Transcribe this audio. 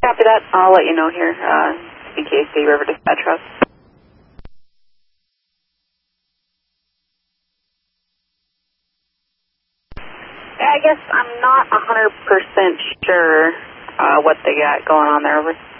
Copy that. I'll let you know here, CKC River Dispatch House. I guess I'm not 100% sure what they got going on there. Over.